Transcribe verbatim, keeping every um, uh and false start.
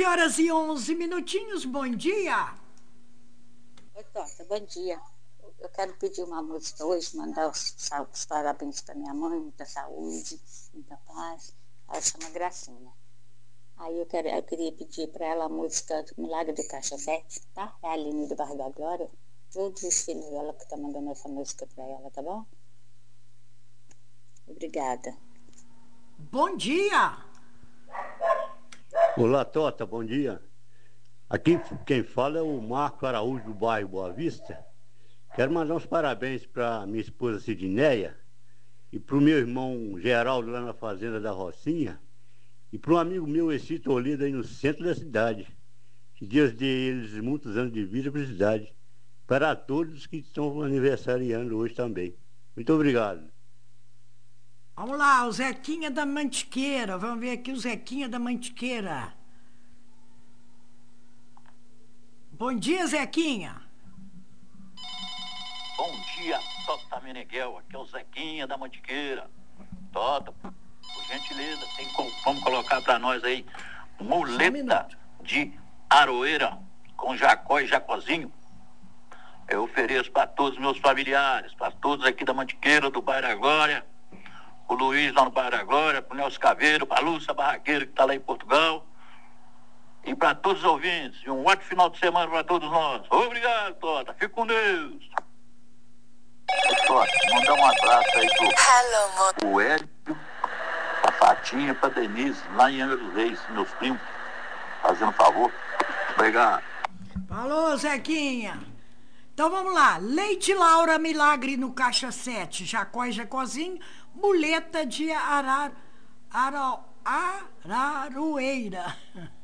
onze horas e onze minutinhos, bom dia. Oi, Tota, bom dia. Eu quero pedir uma música hoje, mandar os, os parabéns para minha mãe, muita saúde, muita paz. Ela chama Gracinha. Aí eu, quero, eu queria pedir para ela a música do Milagre do Caixa sete, tá? É a Aline do Bairro da Glória. Todos os filhos dela que estão mandando essa música para ela, tá bom? Obrigada. Bom dia. Olá, Tota, bom dia. Aqui quem fala é o Marco Araújo, do bairro Boa Vista. Quero mandar uns parabéns para minha esposa Sidneia e para o meu irmão Geraldo, lá na fazenda da Rocinha, e para um amigo meu, esse Toledo, aí no centro da cidade. Que Deus dê eles muitos anos de vida e felicidade. Para todos que estão aniversariando hoje também. Muito obrigado. Vamos lá, o Zequinha da Mantiqueira. Vamos ver aqui o Zequinha da Mantiqueira. Bom dia, Zequinha. Bom dia, Tota Meneghel. Aqui é o Zequinha da Mantiqueira. Tota, por gentileza, tem como, vamos colocar para nós aí muleta um de aroeira com Jacó e Jacozinho. Eu ofereço para todos os meus familiares, para todos aqui da Mantiqueira, do Bairro da Glória, o Luiz lá no Bairro da Glória, para o Nelson Caveiro, para a Lúcia Barraqueiro, que está lá em Portugal, e para todos os ouvintes. E um ótimo final de semana para todos nós. Obrigado, Tota. Fique com Deus. Tota, mandar um abraço aí pro o Hélio, pra Fatinha, pra Denise, lá em Angra dos Reis, meus primos, fazendo favor. Obrigado. Falou, Zequinha. Então vamos lá. Leite Laura Milagre no caixa sete. Jacó e Jacozinho. Muleta de arar, arar, araroeira.